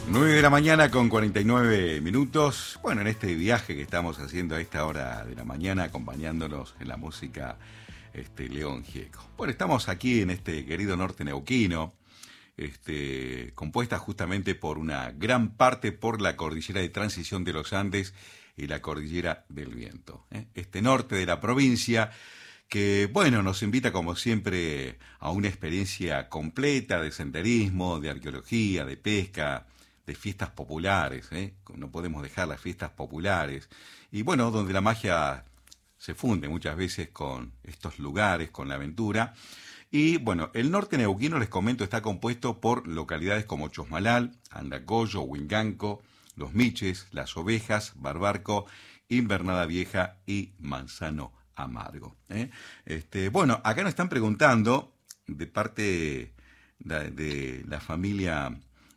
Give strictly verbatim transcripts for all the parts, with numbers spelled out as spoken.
nueve de la mañana con cuarenta y nueve minutos. Bueno, en este viaje que estamos haciendo a esta hora de la mañana, acompañándonos en la música este, León Gieco. Bueno, estamos aquí en este querido norte neuquino, este, compuesta justamente por una gran parte por la cordillera de transición de los Andes y la cordillera del Viento. ¿eh? Este norte de la provincia que, bueno, nos invita como siempre a una experiencia completa de senderismo, de arqueología, de pesca, de fiestas populares, ¿eh? No podemos dejar las fiestas populares. Y bueno, donde la magia se funde muchas veces con estos lugares, con la aventura. Y bueno, el norte neuquino, les comento, está compuesto por localidades como Chosmalal, Andacollo, Huinganco, Los Miches, Las Ovejas, Barbarco, Invernada Vieja y Manzano Amargo. ¿eh? Este, bueno, acá nos están preguntando de parte de, de la familia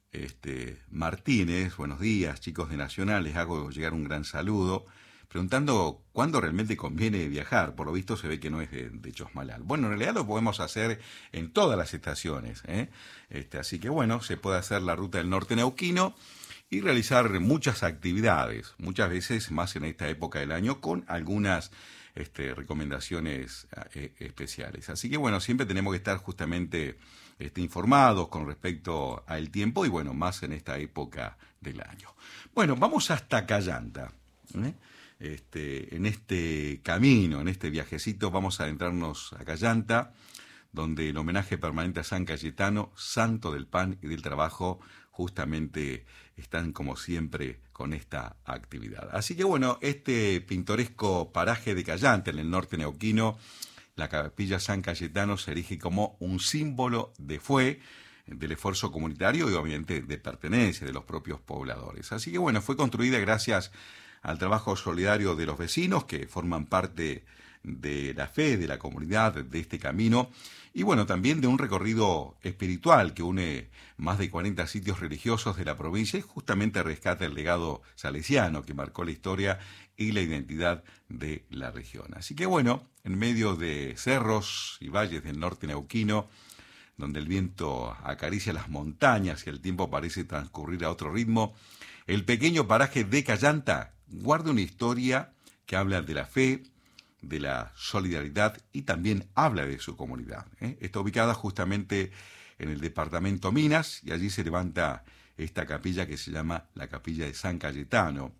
este, Martínez, buenos días chicos de Nacional, les hago llegar un gran saludo, preguntando cuándo realmente conviene viajar. Por lo visto se ve que no es de, de Chosmalal. Bueno, en realidad lo podemos hacer en todas las estaciones, ¿eh? este, así que bueno, se puede hacer la ruta del norte neuquino y realizar muchas actividades, muchas veces más en esta época del año, con algunas Este, recomendaciones eh, especiales. Así que bueno, siempre tenemos que estar justamente este, informados con respecto al tiempo y bueno, más en esta época del año. Bueno, vamos hasta Callanta. ¿eh? Este, en este camino, en este viajecito, vamos a adentrarnos a Callanta, donde el homenaje permanente a San Cayetano, santo del pan y del trabajo, justamente están como siempre con esta actividad. Así que bueno, este pintoresco paraje de Callanta en el norte neuquino, la capilla San Cayetano se erige como un símbolo de fe, del esfuerzo comunitario y obviamente de pertenencia de los propios pobladores. Así que bueno, fue construida gracias al trabajo solidario de los vecinos que forman parte de la fe, de la comunidad, de este camino, y bueno, también de un recorrido espiritual que une más de cuarenta sitios religiosos de la provincia y justamente rescata el legado salesiano que marcó la historia y la identidad de la región. Así que bueno, en medio de cerros y valles del norte neuquino, donde el viento acaricia las montañas y el tiempo parece transcurrir a otro ritmo, el pequeño paraje de Callanta guarda una historia que habla de la fe, de la solidaridad y también habla de su comunidad. ¿eh? Está ubicada justamente en el departamento Minas y allí se levanta esta capilla que se llama la Capilla de San Cayetano,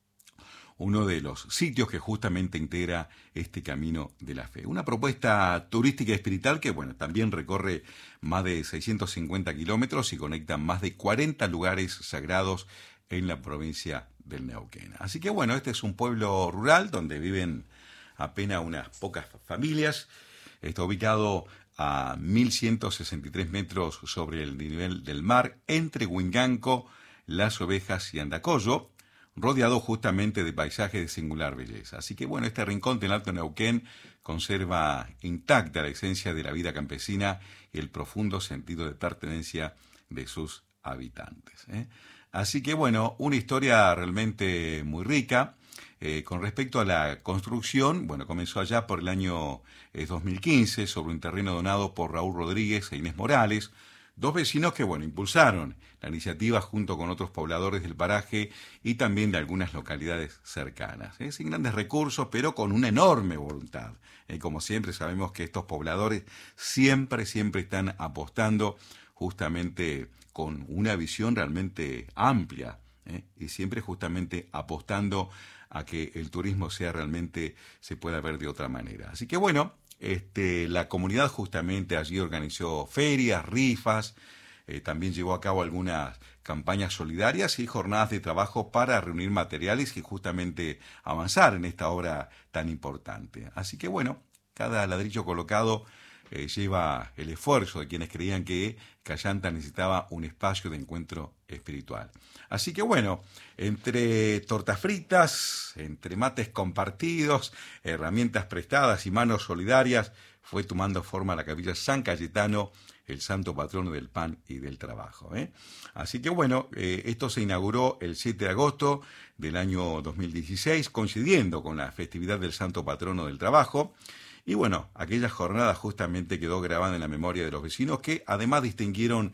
uno de los sitios que justamente integra este camino de la fe. Una propuesta turística y espiritual que, bueno, también recorre más de seiscientos cincuenta kilómetros y conecta más de cuarenta lugares sagrados en la provincia del Neuquén. Así que, bueno, este es un pueblo rural donde viven apenas unas pocas familias. Está ubicado a mil ciento sesenta y tres metros sobre el nivel del mar, entre Huinganco, Las Ovejas y Andacollo, rodeado justamente de paisajes de singular belleza. Así que bueno, este rincón del Alto Neuquén conserva intacta la esencia de la vida campesina y el profundo sentido de pertenencia de sus habitantes. ¿eh? Así que bueno, una historia realmente muy rica. Eh, con respecto a la construcción, bueno, comenzó allá por el año eh, dos mil quince sobre un terreno donado por Raúl Rodríguez e Inés Morales, dos vecinos que, bueno, impulsaron la iniciativa junto con otros pobladores del paraje y también de algunas localidades cercanas, ¿eh? sin grandes recursos, pero con una enorme voluntad. Eh, como siempre sabemos que estos pobladores siempre, siempre están apostando justamente con una visión realmente amplia, ¿eh? y siempre justamente apostando a que el turismo sea realmente, se pueda ver de otra manera. Así que bueno, este, la comunidad justamente allí organizó ferias, rifas, eh, también llevó a cabo algunas campañas solidarias y jornadas de trabajo para reunir materiales y justamente avanzar en esta obra tan importante. Así que bueno, cada ladrillo colocado eh, lleva el esfuerzo de quienes creían que Callanta necesitaba un espacio de encuentro espiritual. Así que bueno, entre tortas fritas, entre mates compartidos, herramientas prestadas y manos solidarias, fue tomando forma la capilla San Cayetano, el santo patrono del pan y del trabajo. ¿eh? Así que bueno, eh, esto se inauguró el siete de agosto del año dos mil dieciséis, coincidiendo con la festividad del santo patrono del trabajo. Y bueno, aquella jornada justamente quedó grabada en la memoria de los vecinos que además distinguieron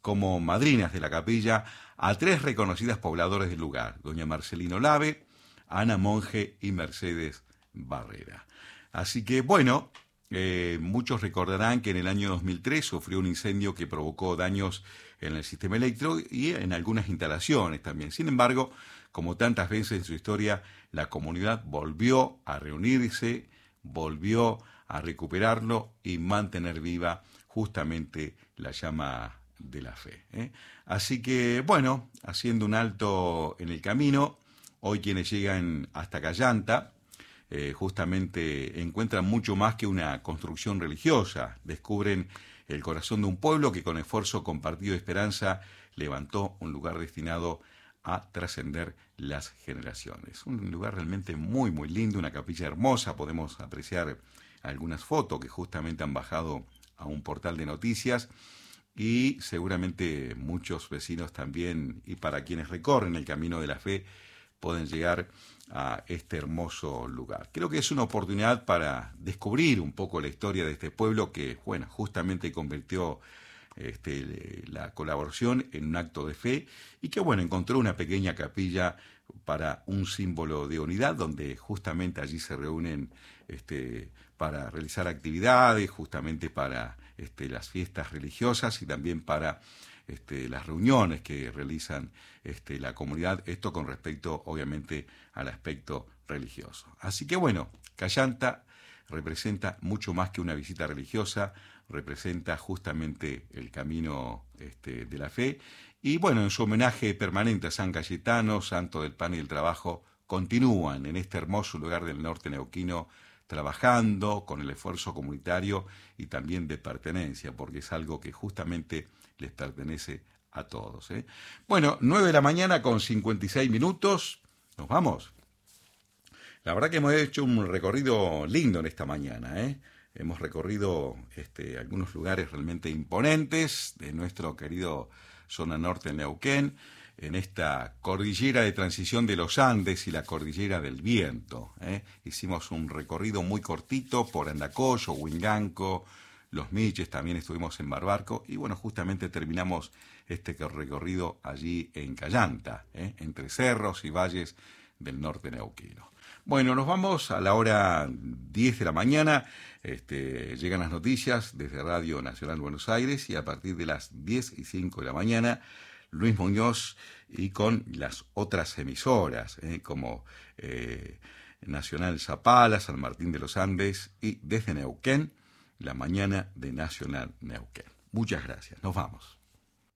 como madrinas de la capilla a tres reconocidas pobladores del lugar, doña Marcelina Olave, Ana Monge y Mercedes Barrera. Así que, bueno, eh, muchos recordarán que en el año dos mil tres sufrió un incendio que provocó daños en el sistema eléctrico y en algunas instalaciones también. Sin embargo, como tantas veces en su historia, la comunidad volvió a reunirse, volvió a recuperarlo y mantener viva justamente la llama de la fe, ¿eh? Así que, bueno, haciendo un alto en el camino, hoy quienes llegan hasta Callanta, eh, justamente encuentran mucho más que una construcción religiosa, descubren el corazón de un pueblo que con esfuerzo compartido de esperanza levantó un lugar destinado a trascender las generaciones. Un lugar realmente muy, muy lindo, una capilla hermosa, podemos apreciar algunas fotos que justamente han bajado a un portal de noticias y seguramente muchos vecinos también, y para quienes recorren el camino de la fe, pueden llegar a este hermoso lugar. Creo que es una oportunidad para descubrir un poco la historia de este pueblo que, bueno, justamente convirtió este, la colaboración en un acto de fe y que, bueno, encontró una pequeña capilla para un símbolo de unidad donde justamente allí se reúnen este, para realizar actividades, justamente para este, las fiestas religiosas y también para Este, las reuniones que realizan este, la comunidad, esto con respecto obviamente al aspecto religioso. Así que bueno, Callanta representa mucho más que una visita religiosa, representa justamente el camino este, de la fe y bueno, en su homenaje permanente a San Cayetano, santo del pan y del trabajo, continúan en este hermoso lugar del norte neuquino trabajando con el esfuerzo comunitario y también de pertenencia, porque es algo que justamente les pertenece a todos, ¿eh? Bueno, nueve de la mañana con cincuenta y seis minutos, nos vamos. La verdad que hemos hecho un recorrido lindo en esta mañana, ¿eh? Hemos recorrido este, algunos lugares realmente imponentes de nuestro querido zona norte de Neuquén, en esta cordillera de transición de los Andes y la cordillera del viento, ¿eh? Hicimos un recorrido muy cortito por Andacollo, Huinganco, Los Miches, también estuvimos en Barbarco y bueno, justamente terminamos este recorrido allí en Callanta, ¿eh? Entre cerros y valles del norte neuquino. Bueno, nos vamos a la hora diez de la mañana, este, llegan las noticias desde Radio Nacional Buenos Aires y a partir de las diez y cinco de la mañana Luis Muñoz y con las otras emisoras, eh, como eh, Nacional Zapala, San Martín de los Andes y desde Neuquén, la mañana de Nacional Neuquén. Muchas gracias, nos vamos.